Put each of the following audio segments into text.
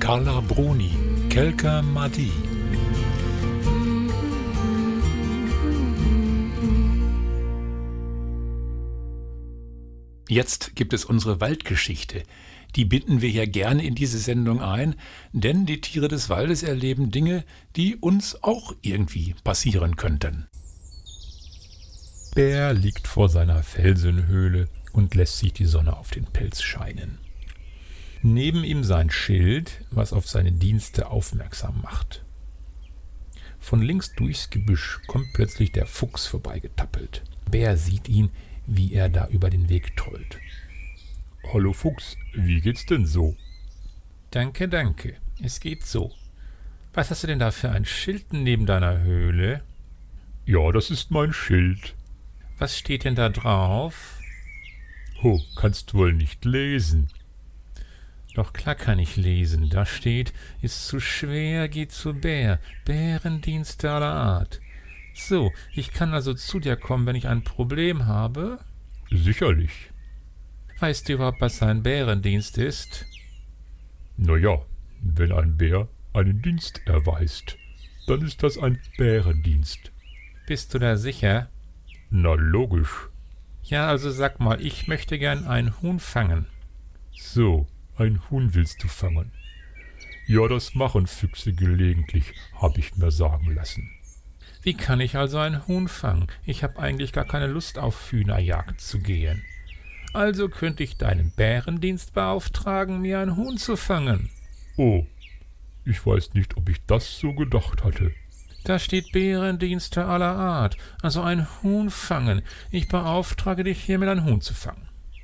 Carla Bruni, Kelka Madi. Jetzt gibt es unsere Waldgeschichte. Die binden wir ja gerne in diese Sendung ein, denn die Tiere des Waldes erleben Dinge, die uns auch irgendwie passieren könnten. Bär liegt vor seiner Felsenhöhle und lässt sich die Sonne auf den Pelz scheinen. Neben ihm sein Schild, was auf seine Dienste aufmerksam macht. Von links durchs Gebüsch kommt plötzlich der Fuchs vorbeigetappelt. Bär sieht ihn, wie er da über den Weg trollt. »Hallo Fuchs, wie geht's denn so?« »Danke, danke, es geht so. Was hast du denn da für ein Schild neben deiner Höhle?« »Ja, das ist mein Schild.« »Was steht denn da drauf?« »Oh, kannst wohl nicht lesen.« »Doch klar kann ich lesen. Da steht, ist zu schwer, geht zu Bär, Bärendienste aller Art. So, ich kann also zu dir kommen, wenn ich ein Problem habe?« »Sicherlich.« »Weißt du überhaupt, was ein Bärendienst ist?« »Na ja, wenn ein Bär einen Dienst erweist, dann ist das ein Bärendienst.« »Bist du da sicher?« »Na logisch.« »Ja, also sag mal, ich möchte gern ein Huhn fangen.« »So, ein Huhn willst du fangen?« »Ja, das machen Füchse gelegentlich, habe ich mir sagen lassen.« »Wie kann ich also ein Huhn fangen? Ich habe eigentlich gar keine Lust auf Hühnerjagd zu gehen. Also könnte ich deinen Bärendienst beauftragen, mir ein Huhn zu fangen.« »Oh, ich weiß nicht, ob ich das so gedacht hatte.« »Da steht Bärendienste aller Art, also ein Huhn fangen. Ich beauftrage dich hiermit, ein Huhn zu fangen.«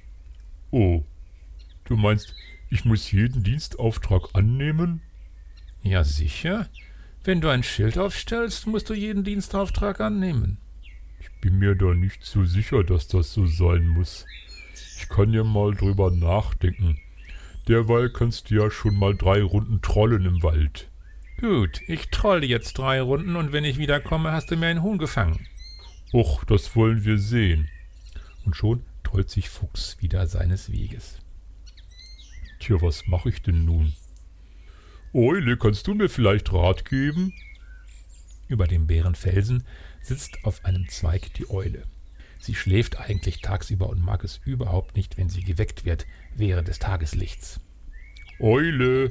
»Oh, du meinst, ich muss jeden Dienstauftrag annehmen?« »Ja, sicher. Wenn du ein Schild aufstellst, musst du jeden Dienstauftrag annehmen.« »Ich bin mir da nicht so sicher, dass das so sein muss. Ich kann ja mal drüber nachdenken. Derweil kannst du ja schon mal 3 Runden trollen im Wald.« »Gut, ich trolle jetzt 3 Runden und wenn ich wiederkomme, hast du mir ein Huhn gefangen.« »Och, das wollen wir sehen.« Und schon trollt sich Fuchs wieder seines Weges. »Tja, was mache ich denn nun?« »Eule, kannst du mir vielleicht Rat geben?« Über dem Bärenfelsen sitzt auf einem Zweig die Eule. Sie schläft eigentlich tagsüber und mag es überhaupt nicht, wenn sie geweckt wird während des Tageslichts. »Eule!«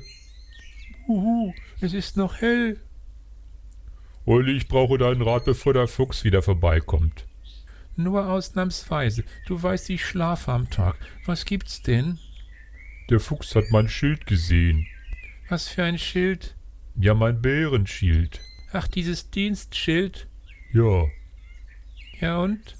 »Huhu, es ist noch hell.« »Eule, ich brauche deinen Rat, bevor der Fuchs wieder vorbeikommt.« »Nur ausnahmsweise. Du weißt, ich schlafe am Tag. Was gibt's denn?« »Der Fuchs hat mein Schild gesehen.« »Was für ein Schild?« »Ja, mein Bärenschild.« »Ach, dieses Dienstschild?« »Ja.« »Ja und?«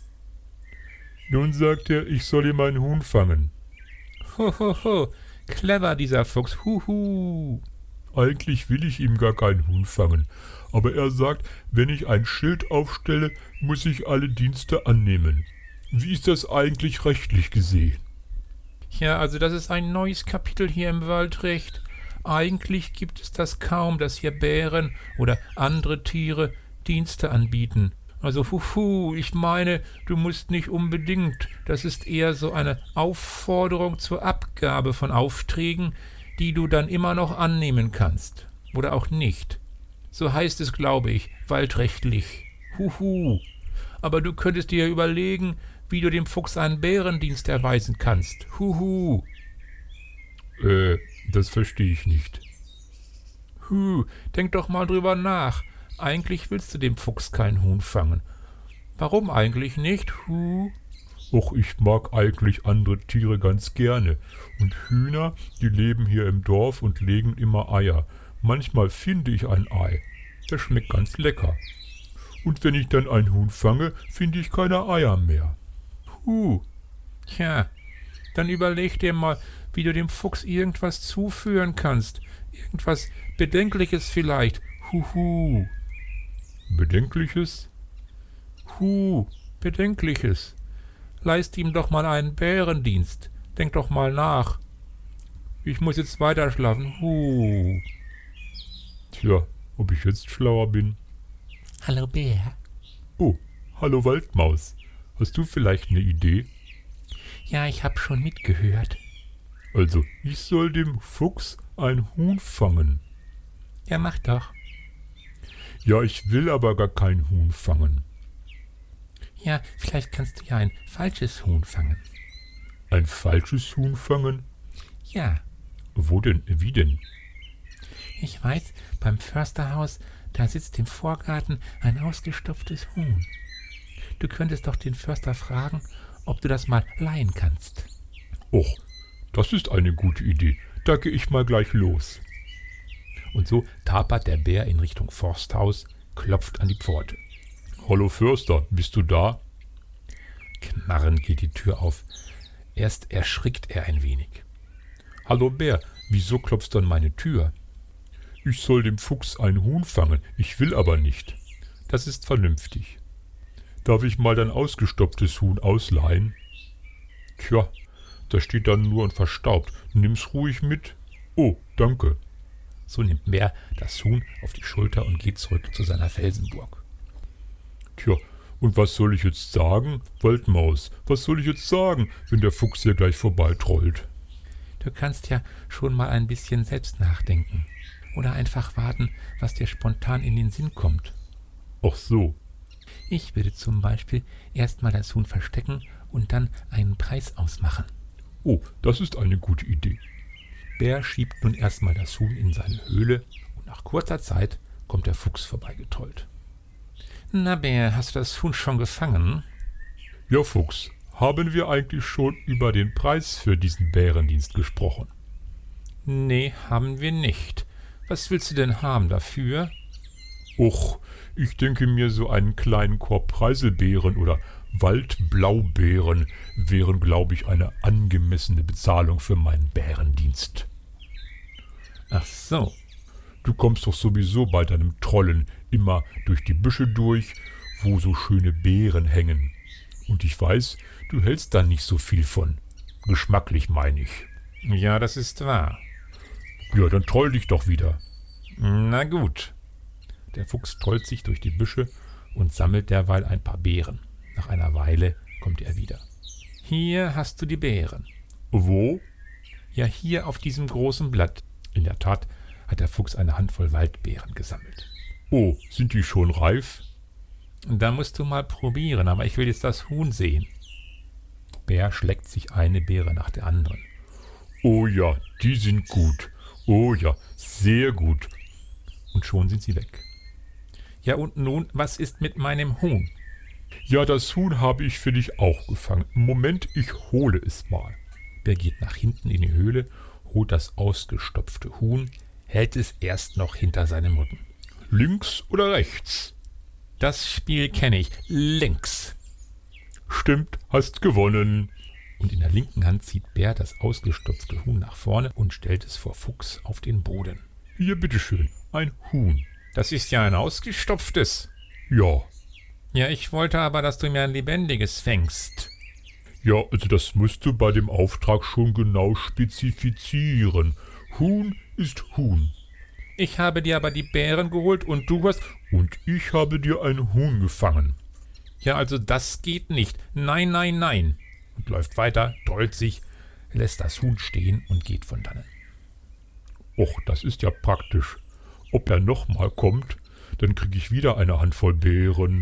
»Nun sagt er, ich soll ihm ein Huhn fangen.« »Ho, ho, ho, clever dieser Fuchs, huhu.« »Eigentlich will ich ihm gar kein Huhn fangen, aber er sagt, wenn ich ein Schild aufstelle, muss ich alle Dienste annehmen. Wie ist das eigentlich rechtlich gesehen?« »Ja, also das ist ein neues Kapitel hier im Waldrecht. Eigentlich gibt es das kaum, dass hier Bären oder andere Tiere Dienste anbieten. Also huhu, ich meine, du musst nicht unbedingt. Das ist eher so eine Aufforderung zur Abgabe von Aufträgen, die du dann immer noch annehmen kannst. Oder auch nicht. So heißt es, glaube ich, waldrechtlich. Huhu. Aber du könntest dir überlegen, wie du dem Fuchs einen Bärendienst erweisen kannst. Huhu.« Das verstehe ich nicht.« Denk doch mal drüber nach. Eigentlich willst du dem Fuchs kein Huhn fangen. Warum eigentlich nicht? Och, ich mag eigentlich andere Tiere ganz gerne. Und Hühner, die leben hier im Dorf und legen immer Eier. Manchmal finde ich ein Ei. Das schmeckt ganz lecker. Und wenn ich dann ein Huhn fange, finde ich keine Eier mehr.« Tja, dann überleg dir mal, wie du dem Fuchs irgendwas zuführen kannst. Irgendwas Bedenkliches vielleicht. Bedenkliches? Bedenkliches. Leist ihm doch mal einen Bärendienst. Denk doch mal nach. Ich muss jetzt weiter schlafen. Tja, ob ich jetzt schlauer bin? Hallo Bär. Oh, hallo Waldmaus. Hast du vielleicht eine Idee? Ja, ich hab schon mitgehört. Also, ich soll dem Fuchs ein Huhn fangen. Ja, mach doch. Ja, ich will aber gar kein Huhn fangen. Ja, vielleicht kannst du ja ein falsches Huhn fangen. Ein falsches Huhn fangen? Ja, Wo denn? Wie denn? ich weiß, beim Försterhaus, da sitzt im Vorgarten ein ausgestopftes Huhn. Du könntest doch den Förster fragen, ob du das mal leihen kannst. Och, das ist eine gute Idee. Da gehe ich mal gleich los. Und so tapert der Bär in Richtung Forsthaus, klopft an die Pforte. Hallo Förster, bist du da? Knarrend geht die Tür auf. Erst erschrickt er ein wenig. Hallo Bär, wieso klopfst du an meine Tür? Ich soll dem Fuchs ein Huhn fangen, ich will aber nicht. Das ist vernünftig. Darf ich mal dein ausgestopftes Huhn ausleihen? Tja, das steht dann nur und verstaubt. Nimm's ruhig mit. Oh, danke. So nimmt Bär das Huhn auf die Schulter und geht zurück zu seiner Felsenburg. Tja, und was soll ich jetzt sagen, Waldmaus? Was soll ich jetzt sagen, wenn der Fuchs hier gleich vorbeitrollt? Du kannst ja schon mal ein bisschen selbst nachdenken. Oder einfach warten, was dir spontan in den Sinn kommt. Ach so. Ich würde zum Beispiel erst mal das Huhn verstecken und dann einen Preis ausmachen. Oh, das ist eine gute Idee. Bär schiebt nun erstmal das Huhn in seine Höhle und nach kurzer Zeit kommt der Fuchs vorbeigetrollt. Na Bär, hast du das Huhn schon gefangen? Ja, Fuchs, haben wir eigentlich schon über den Preis für diesen Bärendienst gesprochen? Nee, haben wir nicht. Was willst du denn haben dafür? Och, ich denke mir, so einen kleinen Korb Preiselbeeren oder Waldblaubeeren wären, glaube ich, eine angemessene Bezahlung für meinen Bärendienst. Ach so. Du kommst doch sowieso bei deinem Trollen immer durch die Büsche durch, wo so schöne Beeren hängen. Und ich weiß, du hältst da nicht so viel von. Geschmacklich meine ich. Ja, das ist wahr. Ja, dann troll dich doch wieder. Na gut. Der Fuchs trollt sich durch die Büsche und sammelt derweil ein paar Beeren. Nach einer Weile kommt er wieder. Hier hast du die Beeren. Wo? Ja, hier auf diesem großen Blatt. In der Tat hat der Fuchs eine Handvoll Waldbeeren gesammelt. Oh, sind die schon reif? Da musst du mal probieren, aber ich will jetzt das Huhn sehen. Bär schleckt sich eine Beere nach der anderen. Oh ja, die sind gut. Oh ja, sehr gut. Und schon sind sie weg. Ja, und nun, was ist mit meinem Huhn? Ja, das Huhn habe ich für dich auch gefangen. Moment, ich hole es mal. Bär geht nach hinten in die Höhle, holt das ausgestopfte Huhn, hält es erst noch hinter seinem Rücken. Links oder rechts? Das Spiel kenne ich. Links. Stimmt, hast gewonnen. Und in der linken Hand zieht Bär das ausgestopfte Huhn nach vorne und stellt es vor Fuchs auf den Boden. Hier, bitteschön, ein Huhn. Das ist ja ein ausgestopftes. Ja. Ja, ich wollte aber, dass du mir ein lebendiges fängst. Ja, also das musst du bei dem Auftrag schon genau spezifizieren. Huhn ist Huhn. Ich habe dir aber die Beeren geholt und du hast... Und ich habe dir ein Huhn gefangen. Ja, also das geht nicht. Nein, nein, nein. Und läuft weiter, trollt sich, lässt das Huhn stehen und geht von dannen. Och, das ist ja praktisch. Ob er nochmal kommt, dann kriege ich wieder eine Handvoll Beeren.